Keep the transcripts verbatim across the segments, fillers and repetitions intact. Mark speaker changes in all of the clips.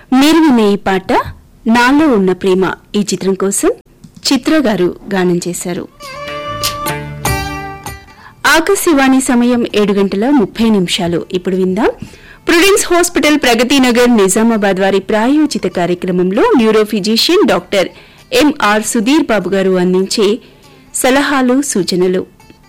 Speaker 1: మీరు వినే ఈ పాట నాలో ఉన్న ప్రేమ ఈ చిత్రం కోసం చిత్ర గారు గానం చేశారు. ఆకాశవాణి సమయం ఏడు గంటల ముప్పై నిమిషాలు. ఇప్పుడు విందాం ప్రుడెన్స్ హాస్పిటల్ ప్రగతి నగర్ నిజామాబాద్ వారి ప్రాయోజిత కార్యక్రమంలో neuro physician doctor MR Sudheer Babu గారు అందించే సలహాలు సూచనలు.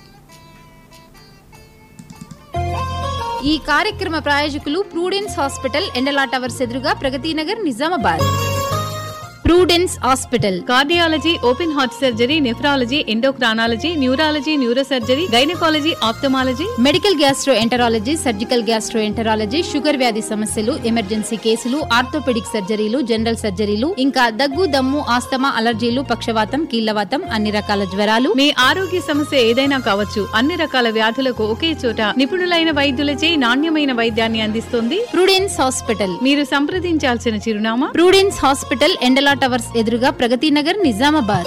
Speaker 2: ఈ కార్యక్రమ ప్రాయోజకులు ప్రూడెన్స్ హాస్పిటల్, ఎండలా టవర్స్ ఎదురుగా, Pragathi Nagar, Nizamabad. Prudence hospital
Speaker 3: cardiology, open heart surgery, nephrology, endocrinology, neurology, neurosurgery, gynaecology, ophthalmology,
Speaker 2: medical gastro enterology, surgical gastro enterology, sugar వ్యాధి సమస్యలు, ఎమర్జెన్సీ కేసులు, ఆర్థోపెడిక్ సర్జరీలు, జనరల్ సర్జరీలు, ఇంకా దగ్గు, దమ్ము, ఆస్తమా, అలర్జీలు, పక్షవాతం, కీళ్లవాతం, అన్ని రకాల జ్వరాలు,
Speaker 3: మీ ఆరోగ్య సమస్య ఏదైనా కావచ్చు. అన్ని రకాల వ్యాధులకు ఒకే చోట నిపుణులైన వైద్యులచే నాణ్యమైన వైద్యాన్ని అందిస్తుంది
Speaker 2: ప్రూడెన్స్ హాస్పిటల్.
Speaker 3: మీరు సంప్రదించాల్సిన చిరునామా
Speaker 2: ప్రూడెన్స్ హాస్పిటల్, ఎండలా టవర్స్ ఎదురుగా, ప్రగతి నగర్, నిజామాబాద్.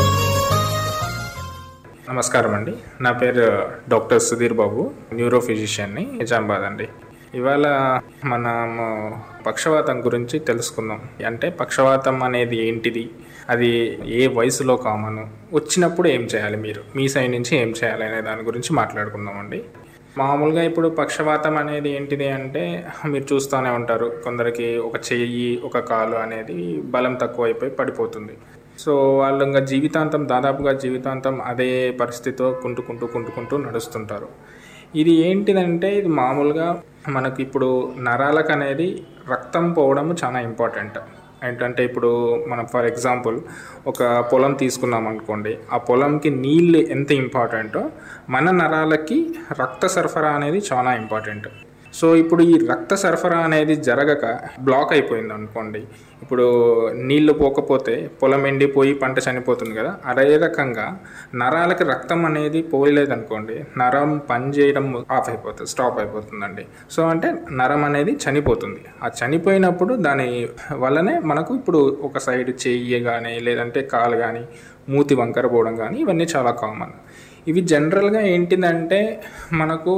Speaker 4: నమస్కారం అండి, నా పేరు డాక్టర్ సుధీర్ బాబు, న్యూరో ఫిజిషియన్ని, నిజామాబాద్ అండి. ఇవాళ మనము పక్షవాతం గురించి తెలుసుకుందాం. అంటే పక్షవాతం అనేది ఏంటిది, అది ఏ వయసులో కామన్, వచ్చినప్పుడు ఏం చేయాలి, మీరు మీ సైడ్ నుంచి ఏం చేయాలి అనే దాని గురించి మాట్లాడుకుందామండి. మామూలుగా ఇప్పుడు పక్షవాతం అనేది ఏంటిది అంటే మీరు చూస్తూనే ఉంటారు, కొందరికి ఒక చెయ్యి ఒక కాలు అనేది బలం తక్కువైపోయి పడిపోతుంది. సో వాళ్ళు ఇంకా జీవితాంతం దాదాపుగా జీవితాంతం అదే పరిస్థితితో కుంటుకుంటూ కుంటుకుంటూ నడుస్తుంటారు. ఇది ఏంటిదంటే ఇది మామూలుగా మనకి ఇప్పుడు నరాలకు అనేది రక్తం పోవడం చాలా ఇంపార్టెంట్. ఏంటంటే ఇప్పుడు మనం ఫర్ ఎగ్జాంపుల్ ఒక పొలం తీసుకున్నాం అనుకోండి, ఆ పొలంకి నీళ్ళు ఎంత ఇంపార్టెంటో మన నరాలకి రక్త సరఫరా అనేది చాలా ఇంపార్టెంట్. సో ఇప్పుడు ఈ రక్త సరఫరా అనేది జరగక బ్లాక్ అయిపోయింది అనుకోండి, ఇప్పుడు నీళ్లు పోకపోతే పొలం ఎండిపోయి పంట చనిపోతుంది కదా, అదే రకంగా నరాలకి రక్తం అనేది పోయలేదనుకోండి, నరం పని చేయడం ఆఫ్ అయిపోతుంది, స్టాప్ అయిపోతుందండి. సో అంటే నరం అనేది చనిపోతుంది. ఆ చనిపోయినప్పుడు దాని వల్లనే మనకు ఇప్పుడు ఒక సైడ్ చెయ్యి కానీ లేదంటే కాలు కానీ మూతి వంకర పోవడం కానీ ఇవన్నీ చాలా కామన్. ఇవి జనరల్గా ఏంటిదంటే మనకు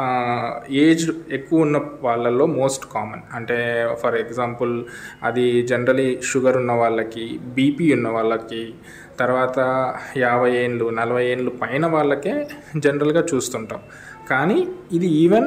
Speaker 4: ఏజ్ ఎక్కువ ఉన్న వాళ్ళల్లో మోస్ట్ కామన్. అంటే ఫర్ ఎగ్జాంపుల్ అది జనరలీ షుగర్ ఉన్న వాళ్ళకి, బీపీ ఉన్న వాళ్ళకి, తర్వాత యాభై ఏళ్ళు నలభై ఏళ్ళు పైన వాళ్ళకే జనరల్గా చూస్తుంటాం. కానీ ఇది ఈవెన్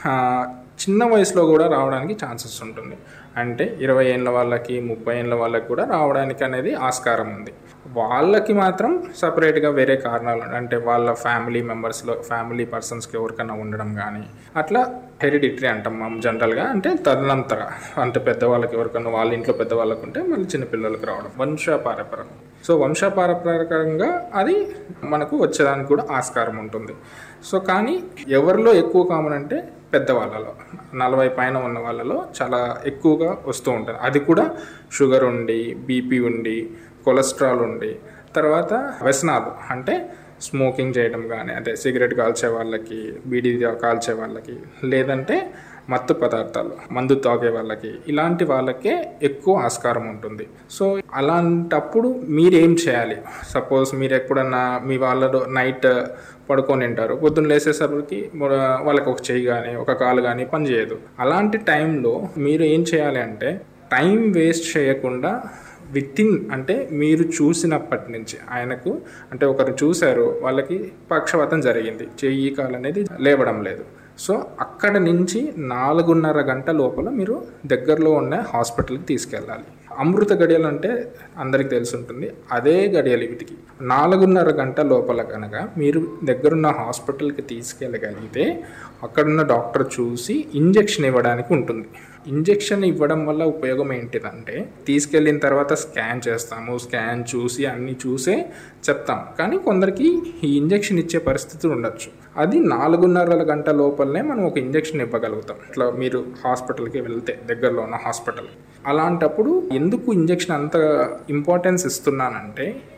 Speaker 4: చిన్న వయసులో కూడా రావడానికి ఛాన్సెస్ ఉంటుంది. అంటే ఇరవై ఏళ్ళ వాళ్ళకి, ముప్పై ఏళ్ళ వాళ్ళకి కూడా రావడానికి అనేది ఆస్కారం ఉంది. వాళ్ళకి మాత్రం సపరేట్గా వేరే కారణాలు, అంటే వాళ్ళ ఫ్యామిలీ మెంబర్స్లో ఫ్యామిలీ పర్సన్స్కి ఎవరికైనా ఉండడం కానీ అట్లా హెరిడిటరీ అంటాం మనం జనరల్గా. అంటే తదనంతర అంటే పెద్దవాళ్ళకి ఎవరికైనా వాళ్ళ ఇంట్లో పెద్దవాళ్ళకు ఉంటే మళ్ళీ చిన్నపిల్లలకు రావడం వంశపారపరం. సో వంశపారపరకంగా అది మనకు వచ్చేదానికి కూడా ఆస్కారం ఉంటుంది. సో కానీ ఎవరిలో ఎక్కువ కామన్ అంటే పెద్దవాళ్ళలో, నలభై పైన ఉన్న వాళ్ళలో చాలా ఎక్కువగా వస్తూ ఉంటుంది. అది కూడా షుగర్ ఉండి, బీపీ ఉండి, కొలెస్ట్రాల్ ఉండి, తర్వాత వ్యసనాలు అంటే స్మోకింగ్ చేయడం కానీ, అంటే సిగరెట్ కాల్చే వాళ్ళకి, బీడీ కాల్చే వాళ్ళకి, లేదంటే మత్తు పదార్థాలు మందు తాగే వాళ్ళకి, ఇలాంటి వాళ్ళకే ఎక్కువ ఆస్కారం ఉంటుంది. సో అలాంటప్పుడు మీరేం చేయాలి? సపోజ్ మీరు ఎప్పుడన్నా మీ వాళ్ళలో నైట్ పడుకొని ఉంటారు, పొద్దున్న లేసేసరికి వాళ్ళకి ఒక చెయ్యి కానీ ఒక కాలు కానీ పని చేయదు. అలాంటి టైంలో మీరు ఏం చేయాలి అంటే టైం వేస్ట్ చేయకుండా వితిన్ అంటే మీరు చూసినప్పటి నుంచి ఆయనకు అంటే ఒకరు చూశారు, వాళ్ళకి పక్షవాతం జరిగింది, చెయ్యి కాలు అనేది లేవడం లేదు. సో అక్కడ నుంచి నాలుగున్నర గంట లోపల మీరు దగ్గరలో ఉన్న హాస్పిటల్కి తీసుకెళ్ళాలి. అమృత గడియలు అంటే అందరికీ తెలిసి ఉంటుంది, అదే గడియలు వీటికి. నాలుగున్నర గంట లోపల కనుక మీరు దగ్గరున్న హాస్పిటల్కి తీసుకెళ్ళగలిగితే అక్కడున్న డాక్టర్ చూసి ఇంజెక్షన్ ఇవ్వడానికి ఉంటుంది. ఇంజెక్షన్ ఇవ్వడం వల్ల ఉపయోగం ఏంటిదంటే తీసుకెళ్ళిన తర్వాత స్కాన్ చేస్తాము, స్కాన్ చూసి అన్నీ చూసే చెప్తాం. కానీ కొందరికి ఈ ఇంజెక్షన్ ఇచ్చే పరిస్థితి ఉండొచ్చు. అది నాలుగున్నర గంట లోపలనే మనం ఒక ఇంజెక్షన్ ఇవ్వగలుగుతాం. ఇట్లా మీరు హాస్పిటల్కి వెళ్తే దగ్గరలో ఉన్న హాస్పిటల్. అలాంటప్పుడు ఎందుకు ఇంజెక్షన్ అంత ఇంపార్టెన్స్ ఇస్తున్నానంటే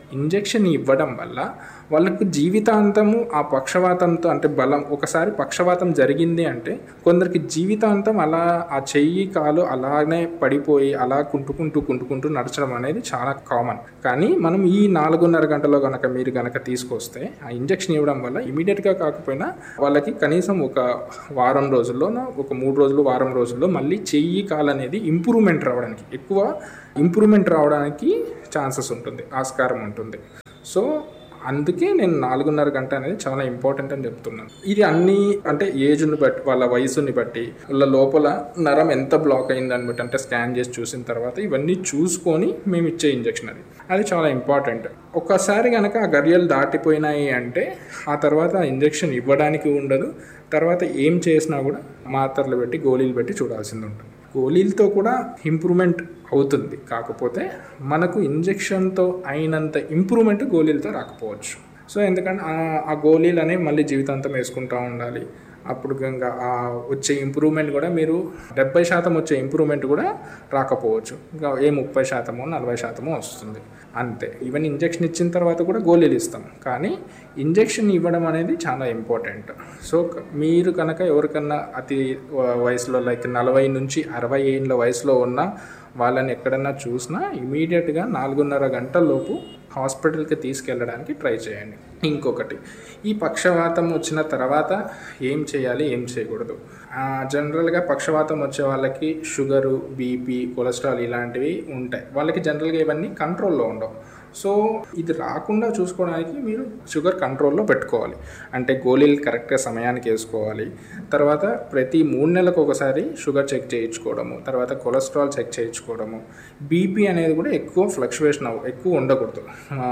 Speaker 4: ఇంజెక్షన్ ఇవ్వడం వల్ల వాళ్ళకు జీవితాంతము ఆ పక్షవాతంతో అంటే బలం ఒకసారి పక్షవాతం జరిగింది అంటే కొందరికి జీవితాంతం అలా ఆ చెయ్యి కాలు అలానే పడిపోయి అలా కుంటుకుంటూ కుంటుకుంటూ నడచడం అనేది చాలా కామన్. కానీ మనం ఈ నాలుగున్నర గంటలో కనుక మీరు కనుక తీసుకొస్తే ఆ ఇంజెక్షన్ ఇవ్వడం వల్ల ఇమీడియట్గా కాకపోయినా వాళ్ళకి కనీసం ఒక వారం రోజుల్లోనో ఒక మూడు రోజులు వారం రోజుల్లో మళ్ళీ చెయ్యి కాలు అనేది ఇంప్రూవ్మెంట్ రావడానికి ఎక్కువ ఇంప్రూవ్మెంట్ రావడానికి ఛాన్సెస్ ఉంటుంది, ఆస్కారం ఉంటుంది. సో అందుకే నేను నాలుగున్నర గంట అనేది చాలా ఇంపార్టెంట్ అని చెప్తున్నాను. ఇది అన్ని అంటే ఏజ్ని బట్టి వాళ్ళ వయసుని బట్టి వాళ్ళ లోపల నరం ఎంత బ్లాక్ అయిందని బట్టి అంటే స్కాన్ చేసి చూసిన తర్వాత ఇవన్నీ చూసుకొని మేము ఇచ్చే ఇంజెక్షన్ అది అది చాలా ఇంపార్టెంట్. ఒక్కసారి కనుక ఆ గడియలు దాటిపోయినాయి అంటే ఆ తర్వాత ఇంజెక్షన్ ఇవ్వడానికి ఉండదు. తర్వాత ఏం చేసినా కూడా మాత్రలు పెట్టి గోళీలు పెట్టి చూడాల్సింది ఉంటుంది. గోళీలతో కూడా ఇంప్రూవ్మెంట్ అవుతుంది, కాకపోతే మనకు ఇంజెక్షన్తో అయినంత ఇంప్రూవ్మెంట్ గోళీలతో రాకపోవచ్చు. సో ఎందుకంటే ఆ గోళీలు అనేవి మళ్ళీ జీవితాంతం వేసుకుంటూ ఉండాలి. అప్పుడు ఇంకా వచ్చే ఇంప్రూవ్మెంట్ కూడా మీరు డెబ్బై శాతం వచ్చే ఇంప్రూవ్మెంట్ కూడా రాకపోవచ్చు, ఇంకా ఏ ముప్పై శాతమో నలభై శాతమో వస్తుంది అంతే. ఈవెన్ ఇంజెక్షన్ ఇచ్చిన తర్వాత కూడా గోళీలు ఇస్తాం, కానీ ఇంజెక్షన్ ఇవ్వడం అనేది చాలా ఇంపార్టెంట్. సో మీరు కనుక ఎవరికన్నా అతి వయసులో లైక్ నలభై నుంచి అరవై ఏళ్ళ వయసులో ఉన్న వాళ్ళని ఎక్కడన్నా చూసినా ఇమీడియట్గా నాలుగున్నర గంటలలోపు హాస్పిటల్కి తీసుకెళ్ళడానికి ట్రై చేయండి. ఇంకొకటి, ఈ పక్షవాతం వచ్చిన తర్వాత ఏం చేయాలి ఏం చేయకూడదు. జనరల్గా పక్షవాతం వచ్చే వాళ్ళకి షుగరు, బీపీ, కొలెస్ట్రాల్ ఇలాంటివి ఉంటాయి. వాళ్ళకి జనరల్గా ఇవన్నీ కంట్రోల్లో ఉండవు. సో ఇది రాకుండా చూసుకోవడానికి మీరు షుగర్ కంట్రోల్లో పెట్టుకోవాలి. అంటే గోళీలు కరెక్ట్గా సమయానికి వేసుకోవాలి. తర్వాత ప్రతి మూడు నెలలకు ఒకసారి షుగర్ చెక్ చేయించుకోవడము, తర్వాత కొలెస్ట్రాల్ చెక్ చేయించుకోవడము. బీపీ అనేది కూడా ఎక్కువ ఫ్లక్చువేషన్ అవ్వ ఎక్కువ ఉండకూడదు.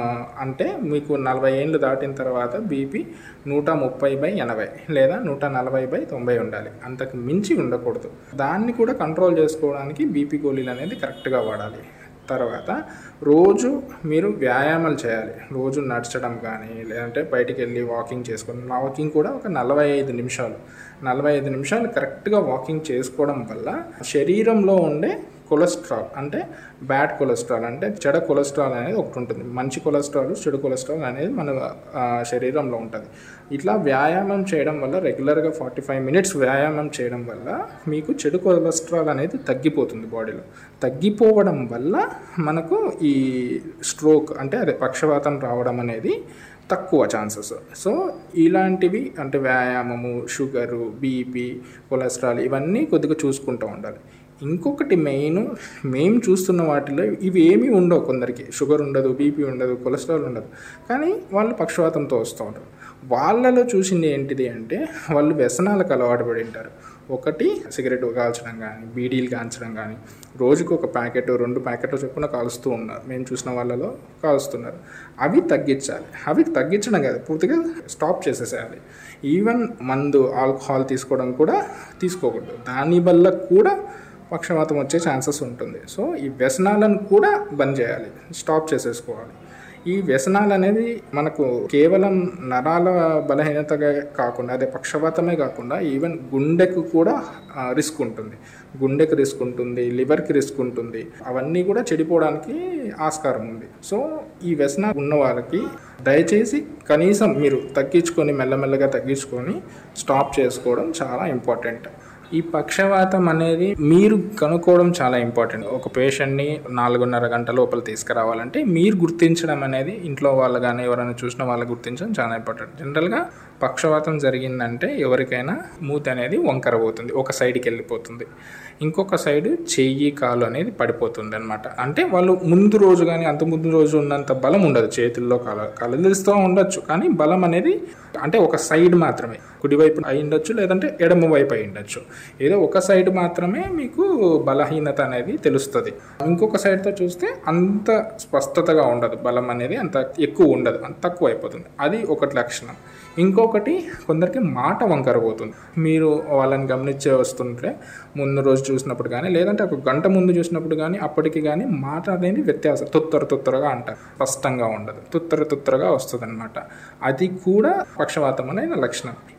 Speaker 4: అంటే మీకు నలభై ఏళ్ళు దాటిన తర్వాత బీపీ నూట ముప్పై బై ఎనభై లేదా నూట నలభై బై తొంభై ఉండాలి, అంతకు మించి ఉండకూడదు. దాన్ని కూడా కంట్రోల్ చేసుకోవడానికి బీపీ గోళీలు అనేది కరెక్ట్గా వాడాలి. తర్వాత రోజు మీరు వ్యాయామాలు చేయాలి. రోజు నడచడం కానీ లేదంటే బయటికి వెళ్ళి వాకింగ్ చేసుకొని, వాకింగ్ కూడా ఒక నలభై ఐదు నిమిషాలు నలభై ఐదు నిమిషాలు కరెక్ట్గా వాకింగ్ చేసుకోవడం వల్ల శరీరంలో ఉండే కొలెస్ట్రాల్ అంటే బ్యాడ్ కొలెస్ట్రాల్ అంటే చెడ కొలెస్ట్రాల్ అనేది ఒకటి ఉంటుంది. మంచి కొలెస్ట్రాల్, చెడు కొలెస్ట్రాల్ అనేది మన శరీరంలో ఉంటుంది. ఇట్లా వ్యాయామం చేయడం వల్ల రెగ్యులర్గా ఫార్టీ ఫైవ్ మినిట్స్ వ్యాయామం చేయడం వల్ల మీకు చెడు కొలెస్ట్రాల్ అనేది తగ్గిపోతుంది బాడీలో. తగ్గిపోవడం వల్ల మనకు ఈ స్ట్రోక్ అంటే అదే పక్షవాతం రావడం అనేది తక్కువ ఛాన్సెస్. సో ఇలాంటివి అంటే వ్యాయామము, షుగరు, బీపీ, కొలెస్ట్రాల్ ఇవన్నీ కొద్దిగా చూసుకుంటూ ఉండాలి. ఇంకొకటి మెయిన్, మేము చూస్తున్న వాటిలో ఇవి ఏమీ ఉండవు. కొందరికి షుగర్ ఉండదు, బీపీ ఉండదు, కొలెస్ట్రాల్ ఉండదు, కానీ వాళ్ళు పక్షవాతంతో వస్తూ ఉంటారు. వాళ్ళలో చూసింది ఏంటిది అంటే వాళ్ళు వ్యసనాలకు అలవాటు పడి ఉంటారు. ఒకటి సిగరెట్ కాల్చడం కానీ, బీడీలు కాల్చడం కానీ, రోజుకు ఒక ప్యాకెట్ రెండు ప్యాకెట్లు చొప్పున కాలుస్తూ ఉన్నారు. మేము చూసిన వాళ్ళలో కాలుస్తున్నారు. అవి తగ్గించాలి. అవి తగ్గించడం కాదు, పూర్తిగా స్టాప్ చేసేసేయాలి. ఈవెన్ మందు, ఆల్కహాల్ తీసుకోవడం కూడా తీసుకోకూడదు. దానివల్ల కూడా పక్షవాతం వచ్చే ఛాన్సెస్ ఉంటుంది. సో ఈ వ్యసనాలను కూడా బంద్ చేయాలి, స్టాప్ చేసేసుకోవాలి. ఈ వ్యసనాలు అనేది మనకు కేవలం నరాల బలహీనతగా కాకుండా అదే పక్షవాతమే కాకుండా ఈవెన్ గుండెకు కూడా రిస్క్ ఉంటుంది. గుండెకి రిస్క్ ఉంటుంది, లివర్కి రిస్క్ ఉంటుంది. అవన్నీ కూడా చెడిపోవడానికి ఆస్కారం ఉంది. సో ఈ వ్యసనాలు ఉన్న వాళ్ళకి దయచేసి కనీసం మీరు తగ్గించుకొని మెల్లమెల్లగా తగ్గించుకొని స్టాప్ చేసుకోవడం చాలా ఇంపార్టెంట్. ఈ పక్షవాతం అనేది మీరు కనుక్కోవడం చాలా ఇంపార్టెంట్. ఒక పేషెంట్ని నాలుగున్నర గంటల లోపల తీసుకురావాలంటే మీరు గుర్తించడం అనేది ఇంట్లో వాళ్ళు కానీ ఎవరైనా చూసిన వాళ్ళు గుర్తించడం చాలా ఇంపార్టెంట్. జనరల్గా పక్షవాతం జరిగిందంటే ఎవరికైనా మూతి అనేది వంకర పోతుంది, ఒక సైడ్కి వెళ్ళిపోతుంది, ఇంకొక సైడ్ చెయ్యి కాలు అనేది పడిపోతుంది అనమాట. అంటే వాళ్ళు ముందు రోజు కానీ అంత ముందు రోజు ఉన్నంత బలం ఉండదు చేతుల్లో, కాలు కలదిస్తూ ఉండొచ్చు, కానీ బలం అనేది అంటే ఒక సైడ్ మాత్రమే, కుడివైపు అయి ఉండొచ్చు లేదంటే ఎడమ వైపు అయి ఉండొచ్చు. ఏదో ఒక సైడ్ మాత్రమే మీకు బలహీనత అనేది తెలుస్తుంది. ఇంకొక సైడ్తో చూస్తే అంత స్పష్టతగా ఉండదు, బలం అనేది అంత ఎక్కువ ఉండదు, అంత తక్కువ అయిపోతుంది. అది ఒకటి లక్షణం. ఇంకొకటి కొందరికి మాట వంకర పోతుంది. మీరు వాళ్ళని గమనించే వస్తుంటే ముందు రోజు చూసినప్పుడు కానీ లేదంటే ఒక గంట ముందు చూసినప్పుడు కానీ అప్పటికి కానీ మాట అనేది వ్యత్యాసం, తుత్తర తుత్తరగా అంటారు, స్పష్టంగా ఉండదు, తుత్తర తుత్తరగా వస్తుంది అనమాట. అది కూడా పక్షవాతం అనే లక్షణం.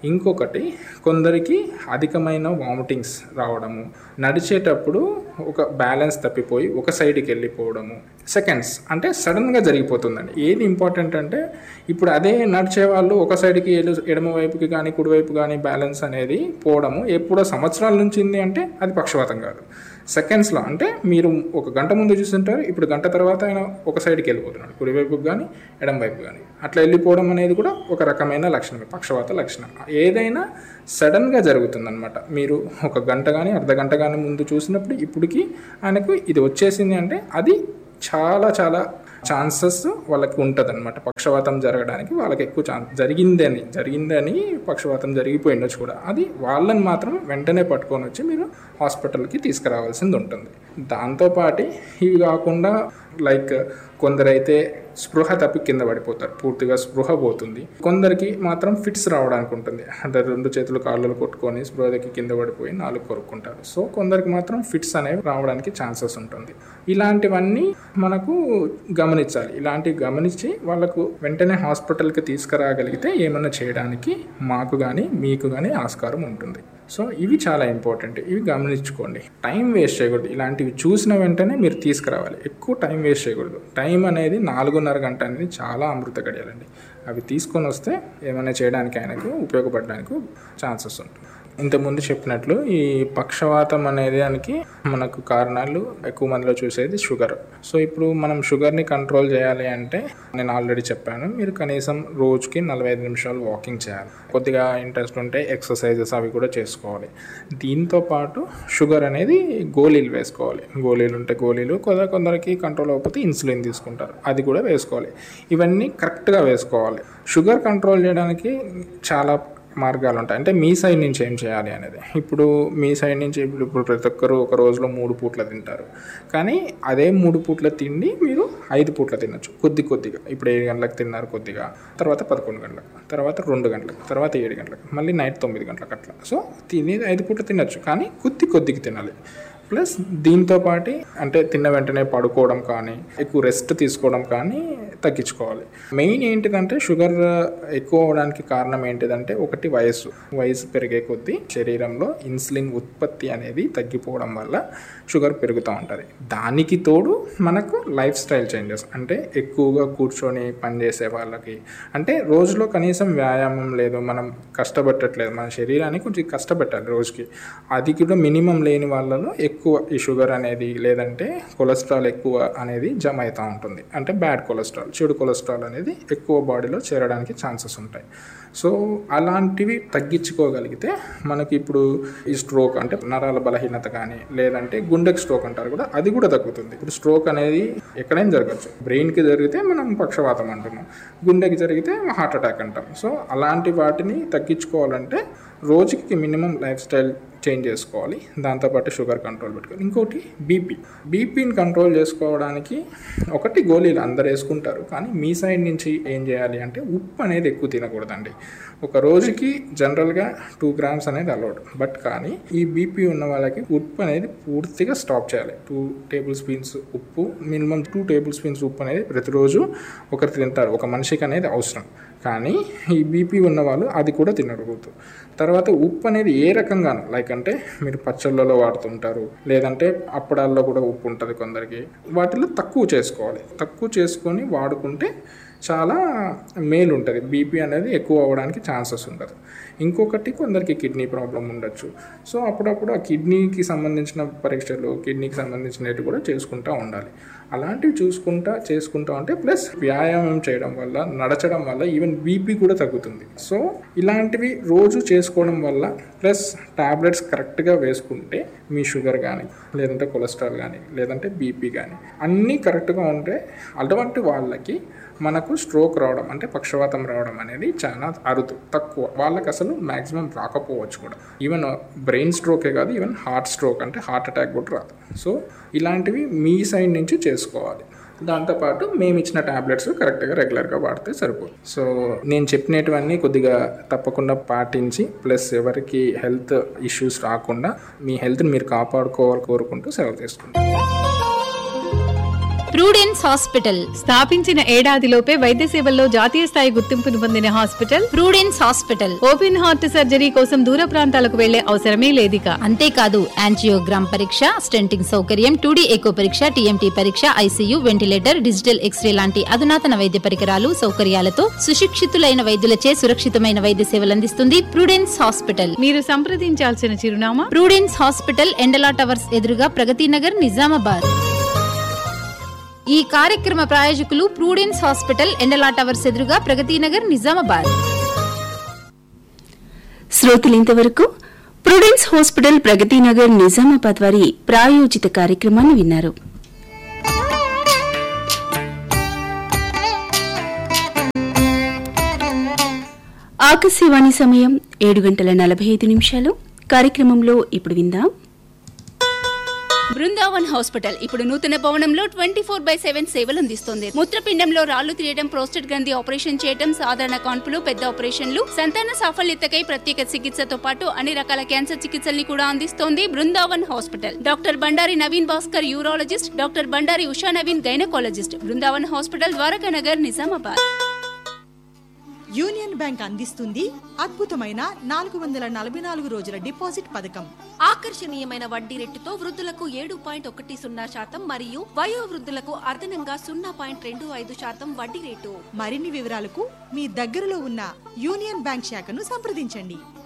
Speaker 4: ఇంకొకటి కొందరికి అధికమైన వామిటింగ్స్ రావడము, నడిచేటప్పుడు ఒక బ్యాలెన్స్ తప్పిపోయి ఒక సైడ్కి వెళ్ళిపోవడము, సెకండ్స్ అంటే సడన్గా జరిగిపోతుందండి. ఏది ఇంపార్టెంట్ అంటే ఇప్పుడు అదే నడిచే వాళ్ళు ఒక సైడ్కి ఎడమ వైపుకి కానీ కుడివైపు కానీ బ్యాలెన్స్ అనేది పోవడము ఎప్పుడో సంవత్సరాల నుంచి ఉంది అంటే అది పక్షవాతం కాదు. సెకండ్స్లో అంటే మీరు ఒక గంట ముందు చూస్తుంటారు, ఇప్పుడు గంట తర్వాత ఆయన ఒక సైడ్కి వెళ్ళిపోతున్నాడు, కుడివైపుకి కానీ ఎడమ వైపు కానీ. అట్లా వెళ్ళిపోవడం అనేది కూడా ఒక రకమైన లక్షణమే, పక్షవాత లక్షణం. ఏదైనా సడన్గా జరుగుతుందన్నమాట. మీరు ఒక గంట కానీ అర్ధ గంట కానీ ముందు చూసినప్పుడు ఇప్పటికి ఆయనకు ఇది వచ్చేసింది అంటే అది చాలా చాలా ఛాన్సెస్ వాళ్ళకి ఉంటుంది అనమాట పక్షవాతం జరగడానికి. వాళ్ళకి ఎక్కువ ఛాన్స్ జరిగిందని జరిగిందని పక్షవాతం జరిగిపోయి ఉండొచ్చు కూడా. అది వాళ్ళని మాత్రం వెంటనే పట్టుకొని వచ్చి మీరు హాస్పిటల్కి తీసుకురావాల్సింది ఉంటుంది. దాంతోపాటు ఇవి కాకుండా లైక్ కొందరైతే స్పృహ తప్పి కింద పడిపోతారు, పూర్తిగా స్పృహ పోతుంది. కొందరికి మాత్రం ఫిట్స్ రావడానికి ఉంటుంది, అంటే రెండు చేతులు కాళ్ళు కొట్టుకొని స్పృహకి కింద పడిపోయి నాలుగు కొరుక్కుంటారు. సో కొందరికి మాత్రం ఫిట్స్ అనేవి రావడానికి ఛాన్సెస్ ఉంటుంది. ఇలాంటివన్నీ మనకు గమనించాలి. ఇలాంటివి గమనించి వాళ్ళకు వెంటనే హాస్పిటల్కి తీసుకురాగలిగితే ఏమన్నా చేయడానికి మాకు కానీ మీకు కానీ ఆస్కారం ఉంటుంది. సో ఇవి చాలా ఇంపార్టెంట్, ఇవి గమనించుకోండి. టైం వేస్ట్ చేయకూడదు. ఇలాంటివి చూసిన వెంటనే మీరు తీసుకురావాలి, ఎక్కువ టైం వేస్ట్ చేయకూడదు. టైం అనేది నాలుగున్నర గంట అనేది చాలా అమృత గడియాలండి. అవి తీసుకొని వస్తే ఏమైనా చేయడానికి ఆయనకు ఉపయోగపడడానికి ఛాన్సెస్ ఉంటుంది. ఇంతకుముందు చెప్పినట్లు ఈ పక్షవాతం అనేది దానికి మనకు కారణాలు ఎక్కువ మందిలో చూసేది షుగర్. సో ఇప్పుడు మనం షుగర్ని కంట్రోల్ చేయాలి అంటే నేను ఆల్రెడీ చెప్పాను, మీరు కనీసం రోజుకి నలభై ఐదు నిమిషాలు వాకింగ్ చేయాలి. కొద్దిగా ఇంట్రెస్ట్ ఉంటే ఎక్సర్సైజెస్ అవి కూడా చేసుకోవాలి. దీంతో పాటు షుగర్ అనేది గోళీలు వేసుకోవాలి. గోళీలు ఉంటే గోళీలు, కొందరు కొందరికి కంట్రోల్ అవ్వకపోతే ఇన్సులిన్ తీసుకుంటారు, అది కూడా వేసుకోవాలి. ఇవన్నీ కరెక్ట్గా వేసుకోవాలి. షుగర్ కంట్రోల్ చేయడానికి చాలా మార్గాలు ఉంటాయి. అంటే మీ సైడ్ నుంచి ఏం చేయాలి అనేది. ఇప్పుడు మీ సైడ్ నుంచి ఇప్పుడు ఇప్పుడు ప్రతి ఒక్కరు ఒక రోజులో మూడు పూట్ల తింటారు, కానీ అదే మూడు పూట్ల తిండి మీరు ఐదు పూట్ల తినచ్చు కొద్ది కొద్దిగా. ఇప్పుడు ఏడు గంటలకు తిన్నారు కొద్దిగా, తర్వాత పదకొండు గంటలకు, తర్వాత రెండు గంటలకు, తర్వాత ఏడు గంటలకు, మళ్ళీ నైట్ తొమ్మిది గంటలకు అట్లా. సో తినేది ఐదు పూట్ల తినచ్చు, కానీ కొద్ది కొద్దిగా తినాలి. ప్లస్ దీంతో పాటు అంటే తిన్న వెంటనే పడుకోవడం కానీ ఎక్కువ రెస్ట్ తీసుకోవడం కానీ తగ్గించుకోవాలి. మెయిన్ ఏంటిదంటే షుగర్ ఎక్కువ అవడానికి కారణం ఏంటిదంటే ఒకటి వయస్సు. వయసు పెరిగే కొద్దీ శరీరంలో ఇన్సులిన్ ఉత్పత్తి అనేది తగ్గిపోవడం వల్ల షుగర్ పెరుగుతూ ఉంటుంది. దానికి తోడు మనకు లైఫ్ స్టైల్ చేంజెస్, అంటే ఎక్కువగా కూర్చొని పనిచేసే వాళ్ళకి, అంటే రోజులో కనీసం వ్యాయామం లేదు, మనం కష్టపెట్టట్లేదు, మన శరీరాన్ని కొంచెం కష్టపెట్టాలి రోజుకి. అది కూడా మినిమం లేని వాళ్ళలో ఎక్కువ ఈ షుగర్ అనేది లేదంటే కొలెస్ట్రాల్ ఎక్కువ అనేది జమ అవుతూ ఉంటుంది. అంటే బ్యాడ్ కొలెస్ట్రాల్, చెడు కొలెస్ట్రాల్ అనేది ఎక్కువ బాడీలో చేరడానికి ఛాన్సెస్ ఉంటాయి. సో అలాంటివి తగ్గించుకోగలిగితే మనకి ఇప్పుడు ఈ స్ట్రోక్ అంటే నరాల బలహీనత కానీ లేదంటే గుండెకి స్ట్రోక్ అంటారు కూడా, అది కూడా తగ్గుతుంది. ఇప్పుడు స్ట్రోక్ అనేది ఎక్కడైనా జరగచ్చు. బ్రెయిన్కి జరిగితే మనం పక్షవాతం అంటున్నాం, గుండెకి జరిగితే హార్ట్ అటాక్ అంటాం. సో అలాంటి వాటిని తగ్గించుకోవాలంటే రోజుకి మినిమం లైఫ్ స్టైల్ చేంజ్ చేసుకోవాలి. దాంతోపాటు షుగర్ కంట్రోల్ పెట్టుకోవాలి. ఇంకోటి బీపీ. బీపీని కంట్రోల్ చేసుకోవడానికి ఒకటి గోళీలు అందరు వేసుకుంటారు, కానీ మీ సైడ్ నుంచి ఏం చేయాలి అంటే ఉప్పు అనేది ఎక్కువ తినకూడదండి. ఒక రోజుకి జనరల్గా టూ గ్రామ్స్ అనేది అలౌడ్, బట్ కానీ ఈ బీపీ ఉన్న వాళ్ళకి ఉప్పు అనేది పూర్తిగా స్టాప్ చేయాలి. టూ టేబుల్ స్పూన్స్ ఉప్పు, మినిమం టూ టేబుల్ స్పూన్స్ ఉప్పు అనేది ప్రతిరోజు ఒకరు తింటారు, ఒక మనిషికి అనేది అవసరం. కానీ ఈ బీపీ ఉన్న వాళ్ళు అది కూడా తినకూడదు. తర్వాత ఉప్పు అనేది ఏ రకంగానూ, లైక్ అంటే మీరు పచ్చళ్ళలో వాడుతుంటారు, లేదంటే అప్పడాల్లో కూడా ఉప్పు ఉంటుంది కొందరికి, వాటిలో తక్కువ చేసుకోవాలి. తక్కువ చేసుకొని వాడుకుంటే చాలా మేలు ఉంటుంది. బీపీ అనేది ఎక్కువ అవ్వడానికి ఛాన్సెస్ ఉండదు. ఇంకొకటి కొందరికి కిడ్నీ ప్రాబ్లం ఉండొచ్చు. సో అప్పుడప్పుడు ఆ కిడ్నీకి సంబంధించిన పరీక్షలు, కిడ్నీకి సంబంధించినవి కూడా చేసుకుంటూ ఉండాలి. అలాంటివి చూసుకుంటా చేసుకుంటా ఉంటే ప్లస్ వ్యాయామం చేయడం వల్ల, నడచడం వల్ల ఈవెన్ బీపీ కూడా తగ్గుతుంది. సో ఇలాంటివి రోజు చేసుకోవడం వల్ల ప్లస్ టాబ్లెట్స్ కరెక్ట్గా వేసుకుంటే మీ షుగర్ కానీ లేదంటే కొలెస్ట్రాల్ కానీ లేదంటే బీపీ కానీ అన్నీ కరెక్ట్గా ఉంటే అటువంటి వాళ్ళకి మనకు స్ట్రోక్ రావడం అంటే పక్షవాతం రావడం అనేది చాలా అరుదు, తక్కువ. వాళ్ళకి అసలు మ్యాక్సిమం రాకపోవచ్చు కూడా. ఈవెన్ బ్రెయిన్ స్ట్రోకే కాదు, ఈవెన్ హార్ట్ స్ట్రోక్ అంటే హార్ట్ అటాక్ కూడా రాదు. సో ఇలాంటివి మీ సైడ్ నుంచి చేసుకోవాలి. దాంతోపాటు మేము ఇచ్చిన ట్యాబ్లెట్స్ కరెక్ట్గా రెగ్యులర్గా వాడితే సరిపోదు. సో నేను చెప్పినటువన్నీ కొద్దిగా తప్పకుండా పాటించి ప్లస్ ఎవరికి హెల్త్ ఇష్యూస్ రాకుండా మీ హెల్త్ని మీరు కాపాడుకోవాలి కోరుకుంటూ సెలవు తీసుకుంటాం.
Speaker 2: ప్రూడెన్స్ హాస్పిటల్
Speaker 3: స్థాపించిన ఏడాదిలోపే వైద్య సేవల్లో జాతీయ స్థాయి గుర్తింపును పొందిన hospital
Speaker 2: Prudence hospital.
Speaker 3: Open heart surgery కోసం దూర ప్రాంతాలకు వెళ్లే అవసరమే లేదిక.
Speaker 2: అంతేకాదు యాంజియోగ్రామ్ పరీక్ష, స్టెంటింగ్ సౌకర్యం, టూడీ ఎకో పరీక్ష, టీఎంటీ పరీక్ష, ఐసీయూ, వెంటిలేటర్, డిజిటల్ ఎక్స్రే లాంటి అధునాతన వైద్య పరికరాలు, సౌకర్యాలతో సుశిక్షితులైన వైద్యులచే సురక్షితమైన వైద్య సేవలు అందిస్తుంది ప్రూడెన్స్ హాస్పిటల్.
Speaker 3: మీరు సంప్రదించాల్సిన చిరునామా
Speaker 2: ప్రూడెన్స్ హాస్పిటల్, ఎండలా టవర్స్ ఎదురుగా ప్రగతి నగర్, నిజామాబాద్. ఈ కార్యక్రమ ప్రాయోజకులు ప్రూడెన్స్ హాస్పిటల్, ఎండలా టవర్స్ ఎదురుగా ప్రగతి నగర్, నిజామాబాద్.
Speaker 1: శ్రోతలు ఇంతవరకు ప్రూడెన్స్ హాస్పిటల్ ప్రగతి నగర్ నిజామాబాద్ వారి ప్రాయోజిత కార్యక్రమాన్ని విన్నారు. ఆకాశవాణి సమయం ఏడు గంటల నలభై ఐదు నిమిషాలు. కార్యక్రమంలో ఇప్పుడు విందాం. బృందావన్ హాస్పిటల్ ఇప్పుడు నూతన భవనంలో ట్వంటీ ఫోర్ బై సెవెన్ సేవలు అందిస్తోంది. మూత్రపిండంలో రాళ్లు తీయడం, ప్రోస్టేట్ గ్రంథి ఆపరేషన్ చేయడం, సాధారణ కాన్పులు, పెద్ద ఆపరేషన్లు, సంతాన సాఫల్యతకై ప్రత్యేక చికిత్సతో పాటు అన్ని రకాల క్యాన్సర్ చికిత్సల్ని కూడా అందిస్తోంది Brindavan hospital. Doctor Bandari Naveen Bhaskar urologist, doctor Bandari Usha Naveen gynaecologist. Brindavan hospital, Dwaraka Nagar, Nizamabad.
Speaker 5: Union bank అందిస్తుంది అద్భుతమైన నాలుగు వందల నలభై నాలుగు రోజుల డిపాజిట్ పథకం.
Speaker 6: ఆకర్షణీయమైన వడ్డీ రేటుతో వృద్ధులకు ఏడు పాయింట్ ఒకటి సున్నా శాతం మరియు వయో వృద్ధులకు అదనంగా సున్నా పాయింట్ రెండు ఐదు శాతం వడ్డీ రేటు.
Speaker 5: మరిన్ని వివరాలకు మీ దగ్గరలో ఉన్న యూనియన్ బ్యాంక్ శాఖను సంప్రదించండి.